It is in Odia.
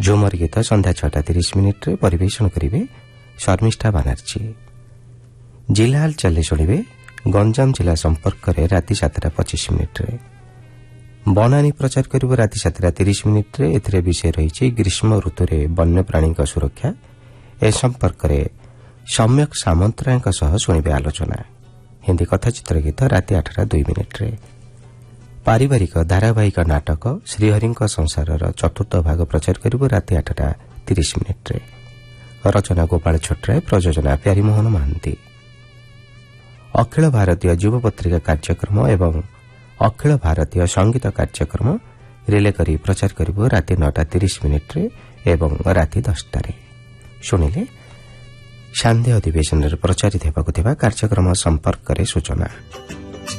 ଝୁମର ଗୀତ ସନ୍ଧ୍ୟା 6:30 ପରିବେଷଣ କରିବେ ଶର୍ମିଷ୍ଠା ବାନାର୍ଜୀ। ଜିଲ୍ଲା ହାଲଚାଲରେ ଶୁଣିବେ ଗଞ୍ଜାମ ଜିଲ୍ଲା ସମ୍ପର୍କରେ ରାତି 7:25। ବନାନୀ ପ୍ରଚାର କରିବ ରାତି 7:30। ଏଥିରେ ବିଷୟ ରହିଛି ଗ୍ରୀଷ୍ମ ଋତୁରେ ବନ୍ୟପ୍ରାଣୀଙ୍କ ସୁରକ୍ଷା। ଏ ସମ୍ପର୍କରେ ସମ୍ୟକ ସାମନ୍ତରାୟଙ୍କ ସହ ଶୁଣିବେ ଆଲୋଚନା। ହିନ୍ଦୀ କଥାଚିତ୍ର ଗୀତ ରାତି 8:02। ପାରିବାରିକ ଧାରାବାହିକ ନାଟକ ଶ୍ରୀହରିଙ୍କ ସଂସାରର ଚତୁର୍ଥ ଭାଗ ପ୍ରଚାର କରିବ ରାତି 8:30। ରଚନା ଗୋପାଳ ଛୋଟରାୟ, ପ୍ରଯୋଜନା ପ୍ୟାରୀମୋହନ ମହାନ୍ତି। ଅଖିଳ ଭାରତୀୟ ଯୁବ ପତ୍ରିକା କାର୍ଯ୍ୟକ୍ରମ ଏବଂ ଅଖିଳ ଭାରତୀୟ ସଙ୍ଗୀତ କାର୍ଯ୍ୟକ୍ରମ ରିଲେ କରି ପ୍ରଚାର କରିବ ରାତି 9:30 ଏବଂ ରାତି 10ଟାରେ। ଶୁଣିଲେ ସାନ୍ଧ୍ୟ ଅଧିବେଶନରେ ପ୍ରଚାରିତ ହେବାକୁ ଥିବା କାର୍ଯ୍ୟକ୍ରମ ସମ୍ପର୍କରେ ସୂଚନା।